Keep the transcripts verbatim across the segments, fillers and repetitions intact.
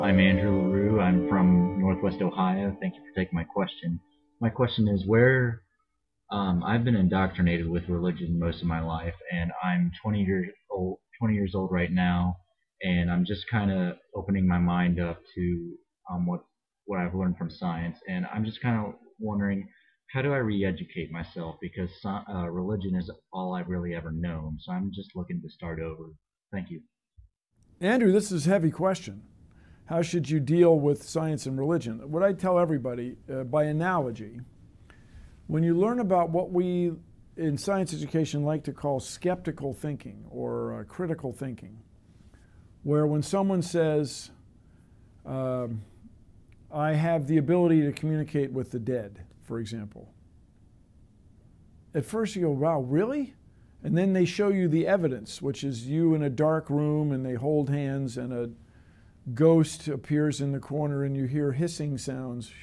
I'm Andrew LaRue. I'm from Northwest Ohio. Thank you for taking my question. My question is where um, I've been indoctrinated with religion most of my life, and I'm twenty years old. twenty years old right now, and I'm just kind of opening my mind up to um, what what I've learned from science, and I'm just kind of wondering how do I re-educate myself because uh, religion is all I've really ever known. So I'm just looking to start over. Thank you. Andrew, this is a heavy question. How should you deal with science and religion? What I tell everybody, uh, by analogy, when you learn about what we in science education like to call skeptical thinking or uh, critical thinking, where when someone says, uh, I have the ability to communicate with the dead, for example, at first you go, wow, really? And then they show you the evidence, which is you in a dark room and they hold hands and a ghost appears in the corner and you hear hissing sounds.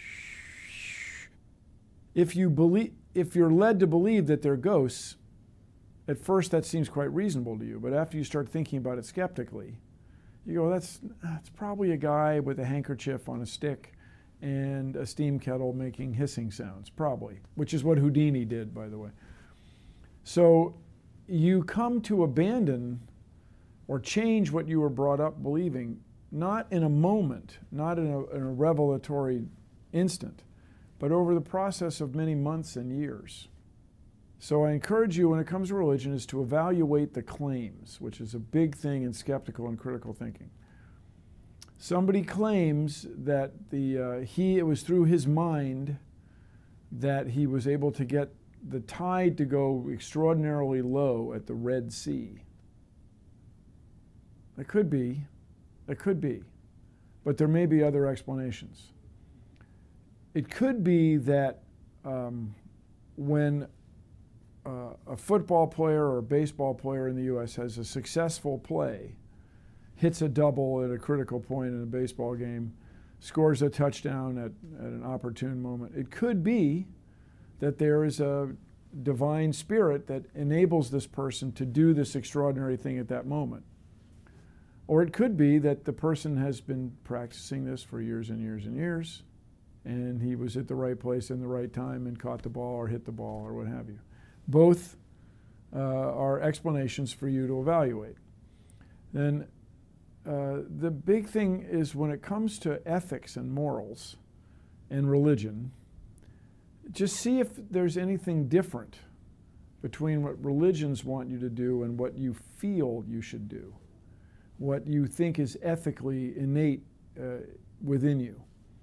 If you believe, if you're led to believe that they're ghosts, at first that seems quite reasonable to you, but after you start thinking about it skeptically, you go, that's, that's probably a guy with a handkerchief on a stick and a steam kettle making hissing sounds, probably, which is what Houdini did, by the way. So you come to abandon or change what you were brought up believing, not in a moment, not in a, in a revelatory instant, but over the process of many months and years. So I encourage you, when it comes to religion, is to evaluate the claims, which is a big thing in skeptical and critical thinking. Somebody claims that the, uh, he, it was through his mind that he was able to get the tide to go extraordinarily low at the Red Sea. It could be, it could be, but there may be other explanations. It could be that um, when uh, a football player or a baseball player in the U S has a successful play, hits a double at a critical point in a baseball game, scores a touchdown at, at an opportune moment, it could be that there is a divine spirit that enables this person to do this extraordinary thing at that moment. Or it could be that the person has been practicing this for years and years and years, and he was at the right place in the right time and caught the ball or hit the ball or what have you. Both uh, are explanations for you to evaluate. Then uh, the big thing is when it comes to ethics and morals and religion, just see if there's anything different between what religions want you to do and what you feel you should do, what you think is ethically innate uh, within you.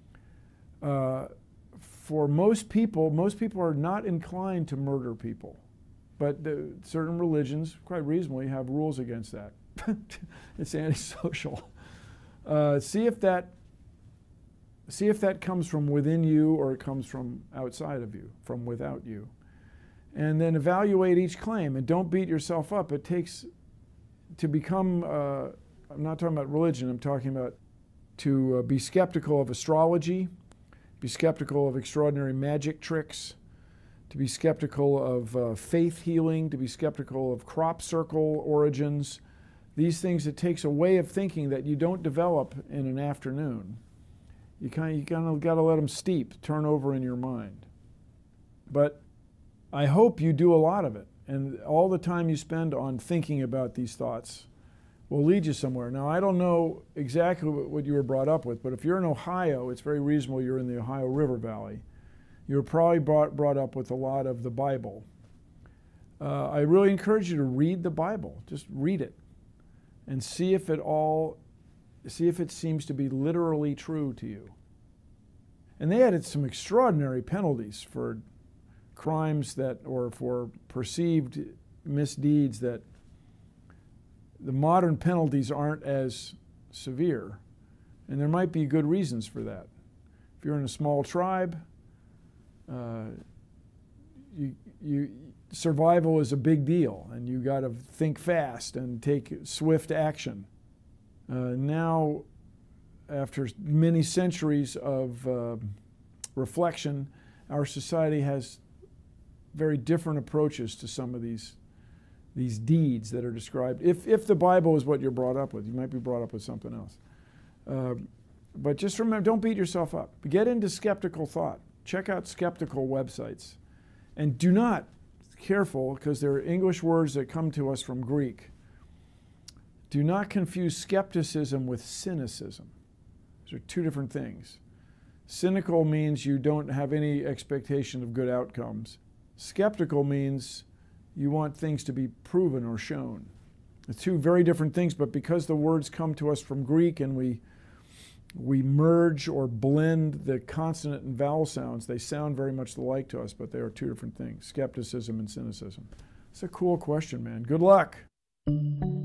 Uh, for most people, most people are not inclined to murder people, but the, certain religions, quite reasonably, have rules against that. It's antisocial. Uh, see if that See if that comes from within you or it comes from outside of you, from without you. And then evaluate each claim and don't beat yourself up. It takes, to become, uh, I'm not talking about religion, I'm talking about to uh, be skeptical of astrology, be skeptical of extraordinary magic tricks, to be skeptical of uh, faith healing, to be skeptical of crop circle origins. These things, it takes a way of thinking that you don't develop in an afternoon. You kind of, you kind of got to let them steep, turn over in your mind. But I hope you do a lot of it. And all the time you spend on thinking about these thoughts will lead you somewhere. Now, I don't know exactly what you were brought up with, but if you're in Ohio, it's very reasonable you're in the Ohio River Valley. You were probably brought, brought up with a lot of the Bible. Uh, I really encourage you to read the Bible. Just read it and see if it all See if it seems to be literally true to you. And they added some extraordinary penalties for crimes that, or for perceived misdeeds that the modern penalties aren't as severe. And there might be good reasons for that. If you're in a small tribe, uh, you, you, survival is a big deal, and you got to think fast and take swift action. Uh, now, after many centuries of uh, reflection, our society has very different approaches to some of these, these deeds that are described. If, if the Bible is what you're brought up with, you might be brought up with something else. Uh, but just remember, don't beat yourself up. Get into skeptical thought. Check out skeptical websites. And do not, careful, because there are English words that come to us from Greek. Do not confuse skepticism with cynicism. These are two different things. Cynical means you don't have any expectation of good outcomes. Skeptical means you want things to be proven or shown. It's two very different things, but because the words come to us from Greek and we we merge or blend the consonant and vowel sounds, they sound very much alike to us, but they are two different things, skepticism and cynicism. It's a cool question, man. Good luck.